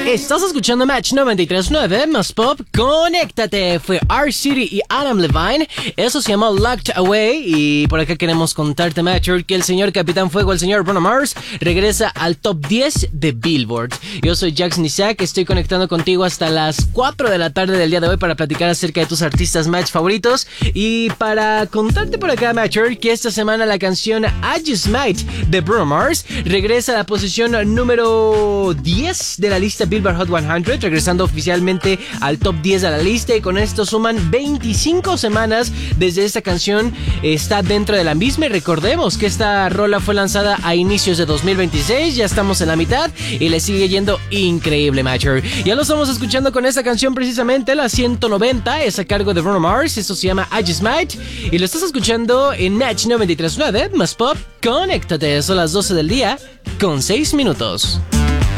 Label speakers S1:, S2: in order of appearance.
S1: Estás escuchando Match 93.9 más Pop. Conéctate. Fue R-City y Adam Levine. Eso se llama Locked Away. Y por acá queremos contarte, Matcher, que el señor Capitán Fuego, el señor Bruno Mars, regresa al top 10 de Billboard. Yo soy Jackson Isaac. Estoy conectando contigo hasta las 4 de la tarde del día de hoy para platicar acerca de tus artistas Match favoritos. Y para contarte por acá, Matcher, que esta semana la canción I Just Might de Bruno Mars regresa a la posición número 10 de la lista Billboard Hot 100, regresando oficialmente al top 10 de la lista, y con esto suman 25 semanas desde esta canción está dentro de la misma. Y recordemos que esta rola fue lanzada a inicios de 2026, ya estamos en la mitad y le sigue yendo increíble, Matcher. Ya lo estamos escuchando con esta canción precisamente, la 190, es a cargo de Bruno Mars, esto se llama I Just Might y lo estás escuchando en Match 93.9 más Pop. Conéctate, son las 12 del día con 6 minutos.